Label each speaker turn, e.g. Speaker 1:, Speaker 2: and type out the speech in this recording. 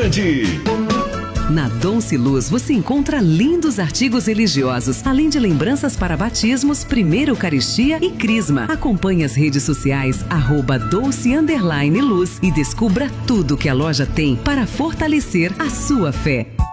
Speaker 1: Grande.
Speaker 2: Na Donce Luz você encontra lindos artigos religiosos, além de lembranças para batismos, primeira Eucaristia e Crisma. Acompanhe as redes sociais @Dolce_Luz e descubra tudo que a loja tem para fortalecer a sua fé.